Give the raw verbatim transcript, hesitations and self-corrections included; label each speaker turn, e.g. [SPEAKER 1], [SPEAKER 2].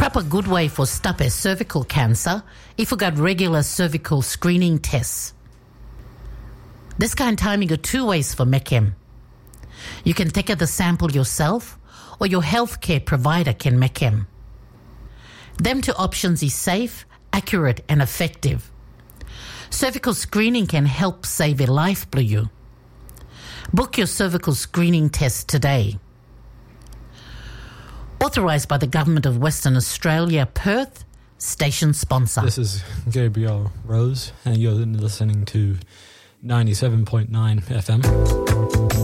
[SPEAKER 1] Proper good way for stop a cervical cancer if you got regular cervical screening tests. This kind timing are two ways for make him. You can take the sample yourself or your healthcare provider can make him. Them two options is safe, accurate and effective. Cervical screening can help save a life, Blue You. Book your cervical screening test today. Authorised by the Government of Western Australia, Perth, station sponsor.
[SPEAKER 2] This is Gabriel Rose, and you're listening to ninety-seven point nine F M.